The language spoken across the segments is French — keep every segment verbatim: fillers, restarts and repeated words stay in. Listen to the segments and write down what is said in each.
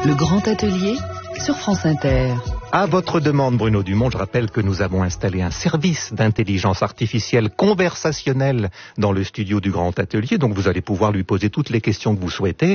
Le grand atelier sur France Inter. À votre demande, Bruno Dumont, je rappelle que nous avons installé un service d'intelligence artificielle conversationnelle dans le studio du Grand Atelier, donc vous allez pouvoir lui poser toutes les questions que vous souhaitez.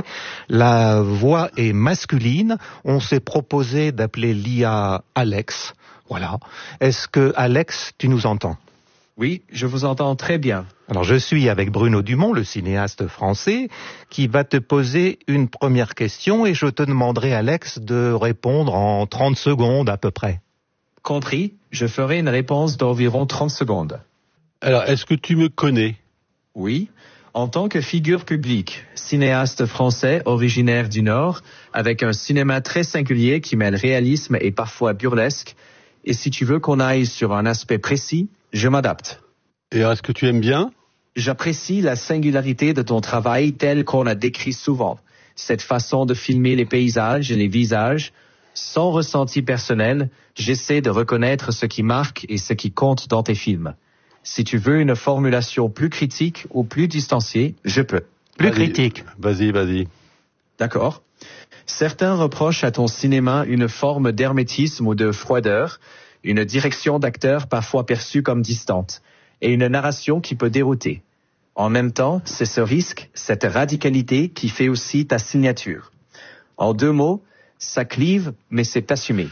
La voix est masculine, on s'est proposé d'appeler l'I A Alex, voilà. Est-ce que, Alex, tu nous entends ? Oui, je vous entends très bien. Alors je suis avec Bruno Dumont, le cinéaste français, qui va te poser une première question et je te demanderai, Alex, de répondre en trente secondes à peu près. Compris, je ferai une réponse d'environ trente secondes. Alors, est-ce que tu me connais ? Oui, en tant que figure publique, cinéaste français originaire du Nord, avec un cinéma très singulier qui mêle réalisme et parfois burlesque, et si tu veux qu'on aille sur un aspect précis, je m'adapte. Et alors, est-ce que tu aimes bien ? J'apprécie la singularité de ton travail tel qu'on a décrit souvent. Cette façon de filmer les paysages et les visages, sans ressenti personnel, j'essaie de reconnaître ce qui marque et ce qui compte dans tes films. Si tu veux une formulation plus critique ou plus distanciée, je peux. Plus Vas-y, critique. Vas-y, vas-y. D'accord. Certains reprochent à ton cinéma une forme d'hermétisme ou de froideur, une direction d'acteur parfois perçue comme distante, et une narration qui peut dérouter. En même temps, c'est ce risque, cette radicalité qui fait aussi ta signature. En deux mots, ça clive, mais c'est assumé.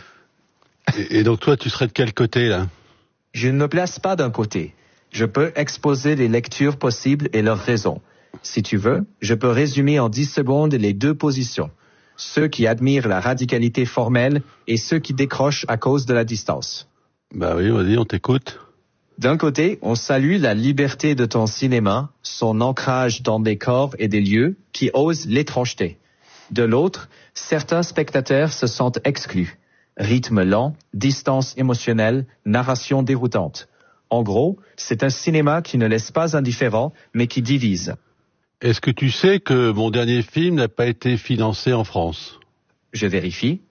Et, et donc toi, tu serais de quel côté, là ? Je ne me place pas d'un côté. Je peux exposer les lectures possibles et leurs raisons. Si tu veux, je peux résumer en dix secondes les deux positions. Ceux qui admirent la radicalité formelle et ceux qui décrochent à cause de la distance. Bah oui, vas-y, on t'écoute. D'un côté, on salue la liberté de ton cinéma, son ancrage dans des corps et des lieux qui osent l'étrangeté. De l'autre, certains spectateurs se sentent exclus. Rythme lent, distance émotionnelle, narration déroutante. En gros, c'est un cinéma qui ne laisse pas indifférent, mais qui divise. Est-ce que tu sais que mon dernier film n'a pas été financé en France ? Je vérifie.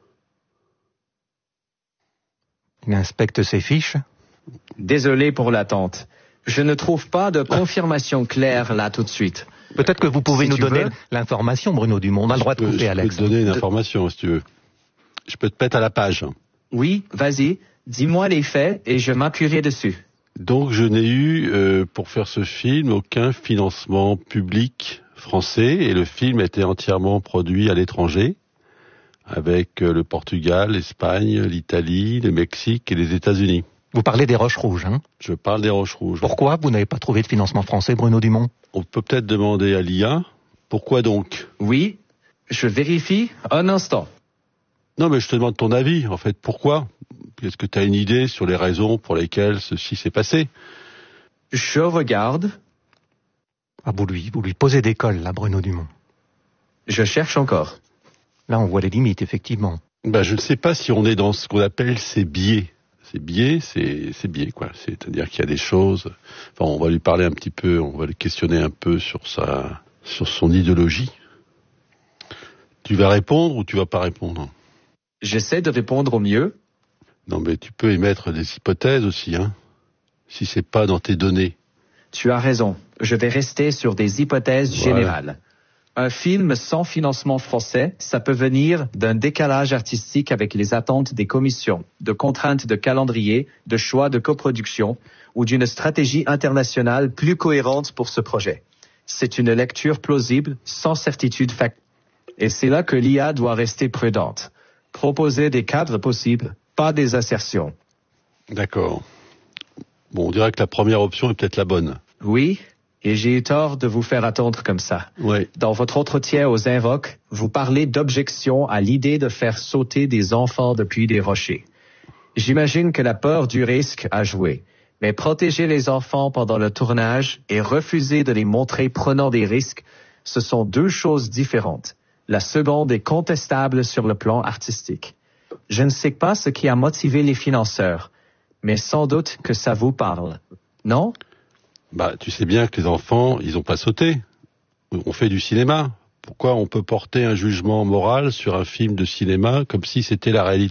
Il inspecte ses fiches. Désolé pour l'attente. Je ne trouve pas de confirmation claire là tout de suite. Peut-être que vous pouvez Si nous tu donner veux. l'information, Bruno Dumont. On a le droit de Je peux- couper, je Alex. peux te donner une information, si tu veux. Je peux te mettre à la page. Oui, vas-y, dis-moi les faits et je m'appuierai dessus. Donc, je n'ai eu, euh, pour faire ce film, aucun financement public français, et le film a été entièrement produit à l'étranger, avec euh, le Portugal, l'Espagne, l'Italie, le Mexique et les États-Unis. Vous parlez des Roches Rouges, hein ? Je parle des Roches Rouges. Pourquoi vous n'avez pas trouvé de financement français, Bruno Dumont ? On peut peut-être demander à l'I A, pourquoi donc ? Oui, je vérifie un instant. Non, mais je te demande ton avis, en fait. Pourquoi ? Est-ce que tu as une idée sur les raisons pour lesquelles ceci s'est passé ? Je regarde, Ah, vous lui, vous lui posez des cols, là, Bruno Dumont. je cherche encore. Là, on voit les limites, effectivement. Ben, je ne sais pas si on est dans ce qu'on appelle ces biais. Ces biais, c'est, c'est biais, quoi. C'est-à-dire qu'il y a des choses... Enfin, on va lui parler un petit peu, on va le questionner un peu sur sa, sur son idéologie. Tu vas répondre ou tu vas pas répondre ? J'essaie de répondre au mieux. Non, mais tu peux émettre des hypothèses aussi, hein. Si c'est pas dans tes données. Tu as raison, je vais rester sur des hypothèses Voilà. générales. Un film sans financement français, ça peut venir d'un décalage artistique avec les attentes des commissions, de contraintes de calendrier, de choix de coproduction ou d'une stratégie internationale plus cohérente pour ce projet. C'est une lecture plausible, sans certitude factuelle. Et c'est là que l'I A doit rester prudente. Proposer des cadres possibles, pas des assertions. D'accord. Bon, on dirait que la première option est peut-être la bonne. Oui, et j'ai eu tort de vous faire attendre comme ça. Ouais. Dans votre entretien aux Invoques, vous parlez d'objection à l'idée de faire sauter des enfants depuis des rochers. J'imagine que la peur du risque a joué. Mais protéger les enfants pendant le tournage et refuser de les montrer prenant des risques, ce sont deux choses différentes. La seconde est contestable sur le plan artistique. Je ne sais pas ce qui a motivé les financeurs, mais sans doute que ça vous parle. Non ? Bah, tu sais bien que les enfants, ils ont pas sauté. On fait du cinéma. Pourquoi on peut porter un jugement moral sur un film de cinéma comme si c'était la réalité ?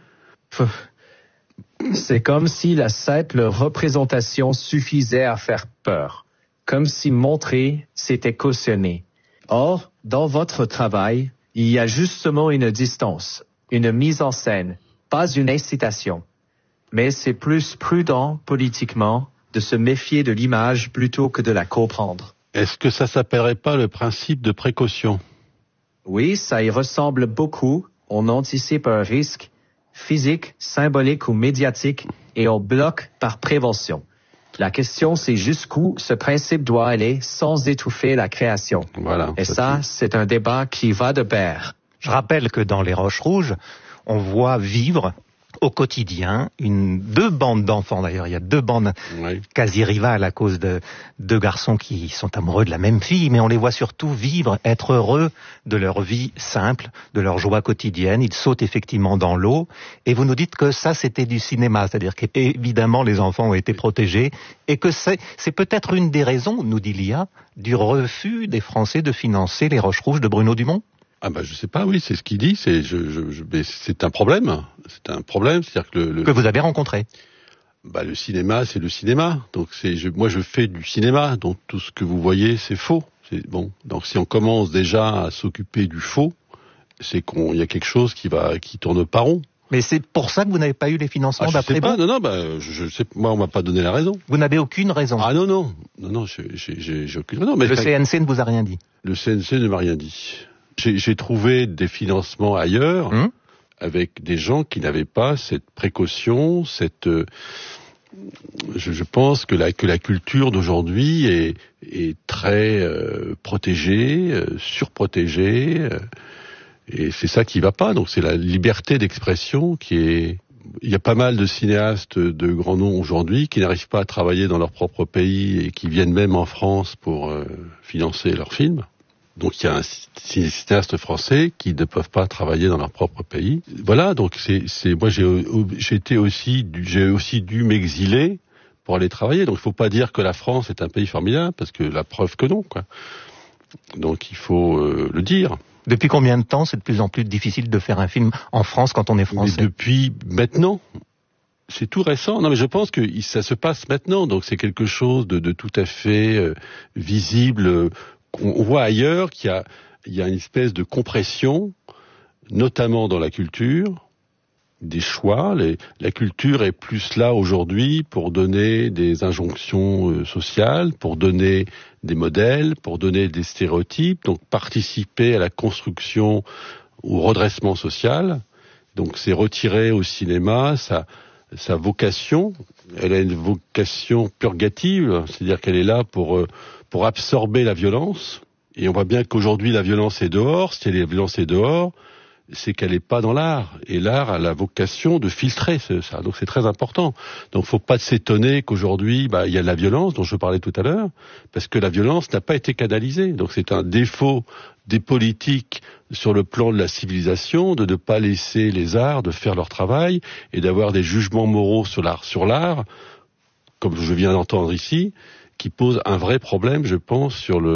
C'est comme si la simple représentation suffisait à faire peur. Comme si montrer, c'était cautionner. Or, dans votre travail, Il y a justement une distance, une mise en scène, pas une incitation. Mais c'est plus prudent politiquement de se méfier de l'image plutôt que de la comprendre. Est-ce que ça s'appellerait pas le principe de précaution? Oui, ça y ressemble beaucoup. On anticipe un risque physique, symbolique ou médiatique et on bloque par prévention. La question, c'est jusqu'où ce principe doit aller sans étouffer la création. Voilà. Et ça, c'est un débat qui va de pair. Je rappelle que dans Les Roches Rouges, on voit vivre au quotidien une, deux bandes d'enfants d'ailleurs. Il y a deux bandes Oui. quasi rivales à cause de deux garçons qui sont amoureux de la même fille, mais on les voit surtout vivre, être heureux de leur vie simple, de leur joie quotidienne. Ils sautent effectivement dans l'eau. Et vous nous dites que ça, c'était du cinéma, c'est-à-dire qu'évidemment les enfants ont été protégés et que c'est, c'est peut-être une des raisons, nous dit Lia, du refus des Français de financer Les Roches Rouges de Bruno Dumont. Ah bah je sais pas, oui, c'est ce qu'il dit, c'est je, je, je, mais c'est un problème, c'est un problème, c'est-à-dire que le, le que vous avez rencontré. Bah le cinéma, c'est le cinéma, donc c'est je, moi je fais du cinéma, donc tout ce que vous voyez c'est faux, c'est bon. Donc si on commence déjà à s'occuper du faux, c'est qu'on il y a quelque chose qui va qui tourne pas rond. Mais c'est pour ça que vous n'avez pas eu les financements Ah, je d'après sais pas, vous. non non, bah je, je sais, moi on m'a pas donné la raison. Vous n'avez aucune raison. Ah non non, non non, j'ai j'ai, j'ai aucune raison. Mais le C N C ne vous a rien dit. Le C N C ne m'a rien dit. J'ai, j'ai trouvé des financements ailleurs, Hum avec des gens qui n'avaient pas cette précaution, cette. Euh, je, je pense que la que la culture d'aujourd'hui est est très euh, protégée, euh, surprotégée, euh, et c'est ça qui va pas. Donc c'est la liberté d'expression qui est. Il y a pas mal de cinéastes de grands noms aujourd'hui qui n'arrivent pas à travailler dans leur propre pays et qui viennent même en France pour euh, financer leurs films. Donc il y a un cinéaste français qui ne peuvent pas travailler dans leur propre pays. Voilà, donc c'est, c'est moi j'ai, j'ai été aussi, j'ai aussi dû m'exiler pour aller travailler. Donc il faut pas dire que la France est un pays formidable parce que la preuve que non, quoi. Donc il faut euh, le dire. Depuis combien de temps c'est de plus en plus difficile de faire un film en France quand on est français? Mais depuis maintenant. C'est tout récent. Non, mais je pense que ça se passe maintenant. Donc c'est quelque chose de, de tout à fait euh, visible. Euh, On voit ailleurs qu'il y a, il y a une espèce de compression, notamment dans la culture, des choix. Les, la culture est plus là aujourd'hui pour donner des injonctions euh, sociales, pour donner des modèles, pour donner des stéréotypes, donc participer à la construction, au redressement social. Donc c'est retirer au cinéma sa, sa vocation. Elle a une vocation purgative, c'est-à-dire qu'elle est là pour... Euh, pour absorber la violence, et on voit bien qu'aujourd'hui la violence est dehors. Si la violence est dehors, c'est qu'elle n'est pas dans l'art, et l'art a la vocation de filtrer ça, donc c'est très important. Donc faut pas s'étonner qu'aujourd'hui bah, il y a de la violence dont je parlais tout à l'heure, parce que la violence n'a pas été canalisée, donc c'est un défaut des politiques sur le plan de la civilisation, de ne pas laisser les arts de faire leur travail, et d'avoir des jugements moraux sur l'art, sur l'art, comme je viens d'entendre ici, qui pose un vrai problème, je pense, sur le